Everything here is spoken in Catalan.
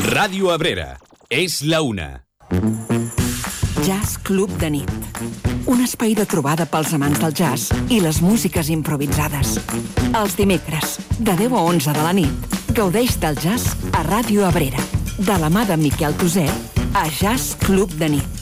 Radio Abrera, és la una. Jazz Club de nit. Un espai de trobada pels amants del jazz i les músiques improvisades. Els dimecres, de 10 a 11 de la nit, gaudeix del jazz a Ràdio Abrera. De la mà de Miquel Tosé, a Jazz Club de nit.